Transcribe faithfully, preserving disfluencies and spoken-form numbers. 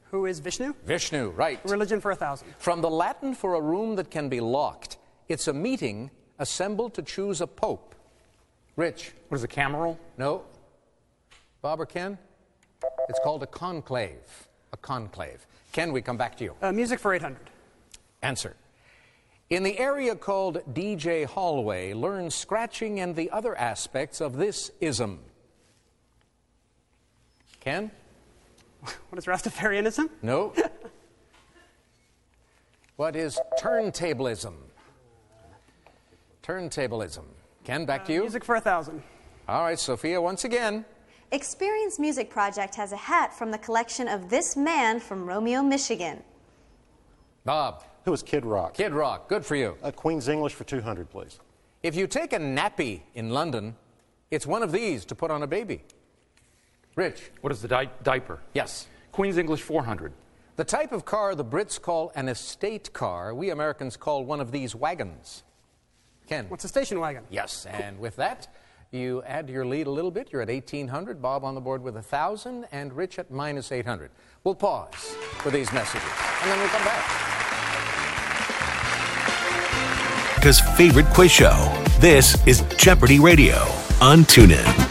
Who is Vishnu? Vishnu, right. Religion for a thousand. From the Latin for a room that can be locked, it's a meeting assembled to choose a pope. Rich. What is a cameral? No. Bob or Ken? It's called a conclave. A conclave. Ken, we come back to you. Uh, music for eight hundred. Answer. In the area called D J Hallway, learn scratching and the other aspects of this ism. Ken? What is Rastafarianism? No. What is turntablism? Turntablism. Ken, back Uh, to you. music for a thousand. All right, Sophia, once again. Experience Music Project has a hat from the collection of this man from Romeo, Michigan. Bob. Who is Kid Rock? Kid Rock. Good for you. Uh, Queen's English for two hundred, please. If you take a nappy in London, it's one of these to put on a baby. Rich. What is the di diaper? Yes. Queen's English four hundred. The type of car the Brits call an estate car, we Americans call one of these wagons. Ken. What's a station wagon? Yes, and with that, you add to your lead a little bit. You're at eighteen hundred. Bob on the board with one thousand, and Rich at minus eight hundred. We'll pause for these messages, and then we'll come back. America's favorite quiz show. This is Jeopardy Radio on TuneIn.